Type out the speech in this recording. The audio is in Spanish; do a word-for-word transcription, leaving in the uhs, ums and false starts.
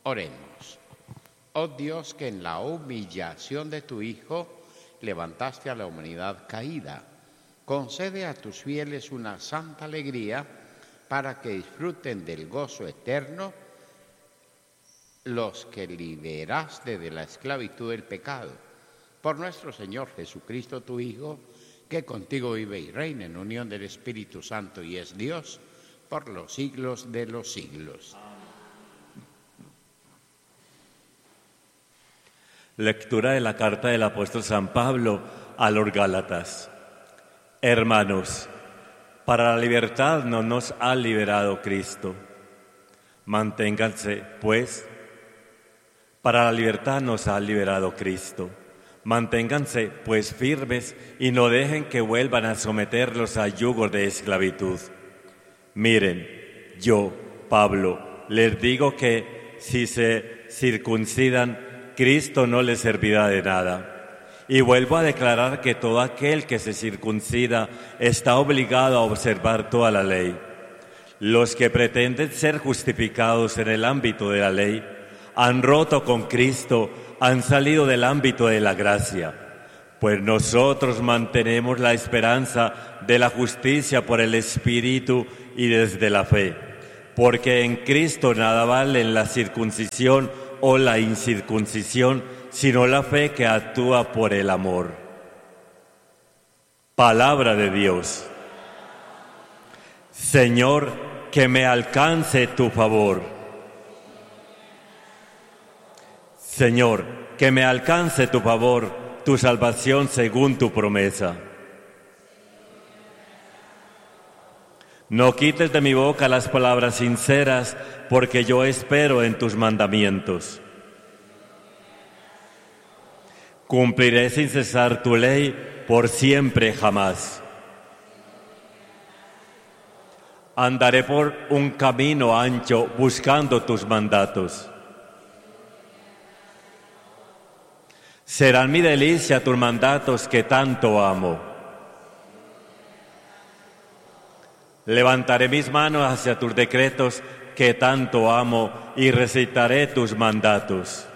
Oremos. Oh Dios, que en la humillación de tu Hijo levantaste a la humanidad caída, concede a tus fieles una santa alegría para que disfruten del gozo eterno los que liberaste de la esclavitud del pecado. Por nuestro Señor Jesucristo, tu Hijo, que contigo vive y reina en unión del Espíritu Santo y es Dios por los siglos de los siglos. Lectura de la carta del apóstol San Pablo a los Gálatas. Hermanos, para la libertad no nos ha liberado Cristo. Manténganse, pues, para la libertad nos ha liberado Cristo. Manténganse, pues, firmes y no dejen que vuelvan a someterlos a yugos de esclavitud. Miren, yo, Pablo, les digo que si se circuncidan, Cristo no les servirá de nada. Y vuelvo a declarar que todo aquel que se circuncida está obligado a observar toda la ley. Los que pretenden ser justificados en el ámbito de la ley han roto con Cristo, han salido del ámbito de la gracia. Pues nosotros mantenemos la esperanza de la justicia por el Espíritu y desde la fe. Porque en Cristo nada valen la circuncisión o la incircuncisión, sino la fe que actúa por el amor. Palabra de Dios. Señor, que me alcance tu favor. Señor, que me alcance tu favor, tu salvación según tu promesa. No quites de mi boca las palabras sinceras, porque yo espero en tus mandamientos. Cumpliré sin cesar tu ley por siempre jamás. Andaré por un camino ancho buscando tus mandatos. Serán mi delicia tus mandatos que tanto amo. Levantaré mis manos hacia tus decretos que tanto amo y recitaré tus mandatos.